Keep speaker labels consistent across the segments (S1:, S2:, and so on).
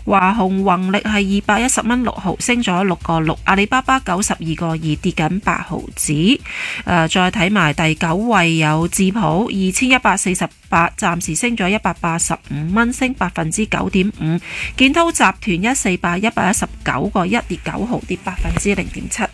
S1: 華虹宏力係210蚊6毫，升咗6個6。阿里巴巴92個2，跌緊8毫子。再睇埋第9位有智普2148，暫時升咗185蚊，升9.5%。建滔集團148，119個1，跌9毫，跌0.7%。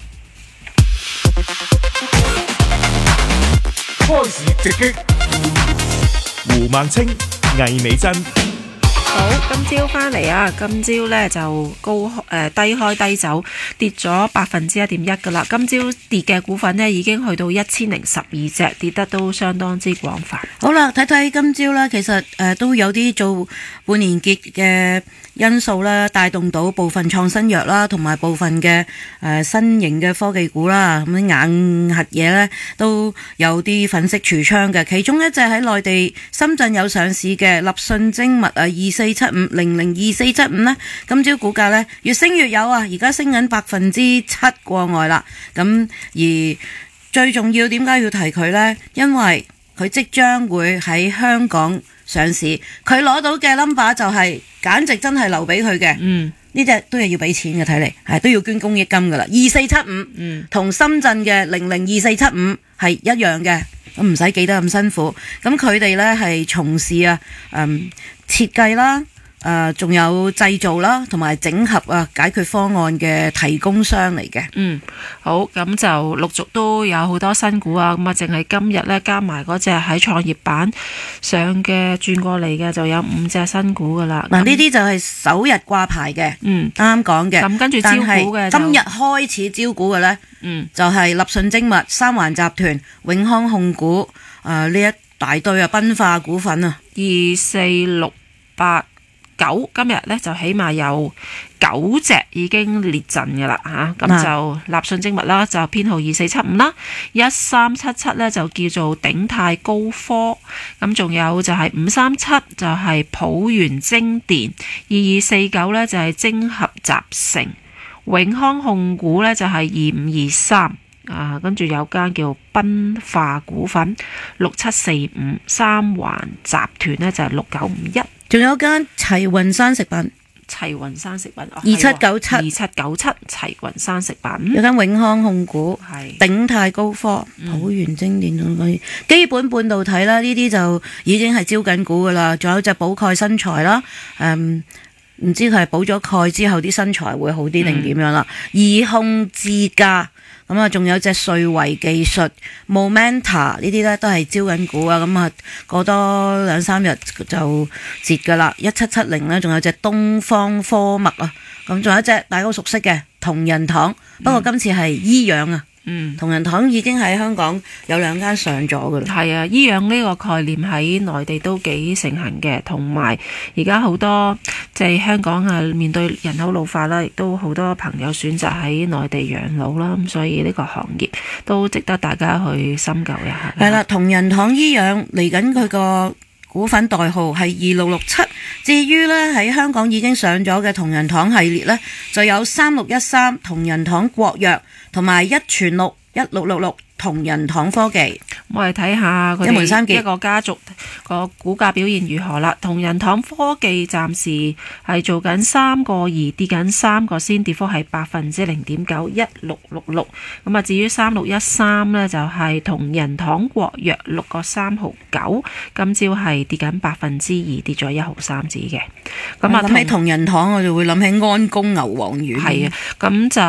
S2: 開市直擊，胡孟青、魏美珍。
S1: 好，今朝翻嚟啊！今朝呢就低開低走，跌咗1.1%噶啦。今朝跌嘅股份呢已經去到1012隻，跌得都相當之廣泛。
S3: 好啦，睇睇今朝啦，其實都有啲做半年結嘅因素啦，帶動到部分創新藥啦，同埋部分嘅新型嘅科技股啦，咁硬核嘢呢都有啲粉飾櫥窗嘅。其中一隻喺內地深圳有上市嘅立訊精密2475002475呢，今朝股價呢越升越有啊，而家升緊7%過外啦。咁而最重要點解要提佢呢？因為佢即將會喺香港上市，佢攞到嘅 number 就係簡直真係留俾佢嘅。呢隻都係要俾錢嘅，睇嚟係都要捐公益金噶啦。2475同深圳嘅002475係一樣嘅，咁唔使記得咁辛苦。咁佢哋呢係從事設計啦。仲有製造啦，同埋整合解決方案嘅提供商嚟嘅。
S1: 好，咁就陸續都有好多新股啊。咁啊，淨係今日呢，加埋嗰隻喺創業板上嘅轉過嚟嘅，就有5隻新股噶啦。
S3: 嗱，呢啲就係首日掛牌嘅。啱啱講嘅。
S1: 咁跟住招股嘅，
S3: 今日開始招股嘅呢，就係立訊精密、三環集團、永康控股呢一大堆奔化股份啊。
S1: 24689今日呢就起碼有9隻已經列陣嘅啦嚇，咁就立訊精密啦，就編號2475啦，1377呢就叫做鼎泰高科，咁仲有就係537就係普元精電，2249呢就係精合集成，永康控股呢就係2523。跟住有間叫奔化股份6745，三環集團呢就係6951，
S3: 仲有間齊雲山食品
S1: 2797齊雲山食品，
S3: 有間永康控股，鼎泰高科、普元精電同佢基本半導體啦，呢啲就已經係招緊股噶啦。仲有隻寶蓋新材啦，唔知佢係補咗鈣之後啲身材會好啲定點樣啦。易控智家。咁啊，仲有隻瑞維技術、Momenta 呢啲咧都係招緊股啊！咁啊，過多2-3日就截噶啦。1770咧，仲有隻東方科物啊！咁仲有一隻大家好熟悉嘅同仁堂，不過今次係醫養啊。同仁堂已經喺香港有2間上咗噶啦。
S1: 係啊，醫養呢個概念喺內地都幾盛行嘅，同埋而家好多即係香港面對人口老化啦，亦都好多朋友選擇喺內地養老啦，咁所以呢個行業都值得大家去深究一下。
S3: 係啦，同仁堂醫養嚟緊佢個股份代號係2667，至於呢喺香港已經上咗嘅同仁堂系列呢，就有3613同仁堂國藥同埋1傳6 1666同仁堂科技。
S1: 我哋睇下佢哋一個家族個股價表現如何啦。同仁堂科技暫時係做緊3個2，跌緊3個先，跌幅係0.9%，1666。咁啊，至於3613呢，就係同仁堂國藥6個3毫9，今朝係跌緊2%，跌咗1毫3子嘅。咁啊，
S3: 諗起同仁堂我就會諗起安宮牛黃丸。
S1: 係啊，咁就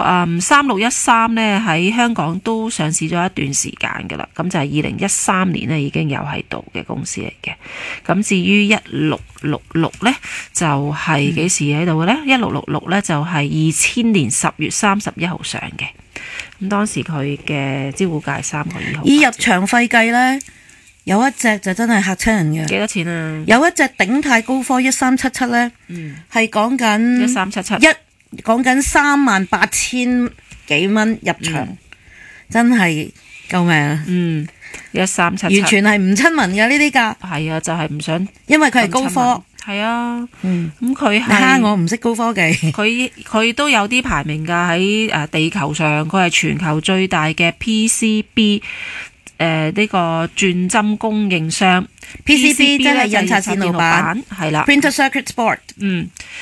S1: 3613呢喺香港都上市咗一段時間㗎啦，咁就係2013年呢已經有喺度嘅公司嚟嘅。咁至於1666呢，就係幾時喺度嘅呢？1666呢，就係2000年10月31號上嘅。咁當時佢嘅招股價係3個2毫。
S3: 以入場費計呢，有一隻就真係嚇親人嘅。
S1: 幾多錢啊？
S3: 有一隻鼎泰高科1377呢，係講緊
S1: 1377
S3: 講緊38000幾蚊入場。真係救命啊
S1: ！1377
S3: 完全係唔親民嘅呢啲價。
S1: 係啊，就係唔想，
S3: 因為佢係高科。
S1: 係啊，咁佢係
S3: 蝦我唔識高科技。
S1: 佢都有啲排名㗎，喺地球上，佢係全球最大嘅 PCB 呢個轉針供應商。
S3: PCB 即係印刷電路板，
S1: 係啦
S3: Printer Circuit Board。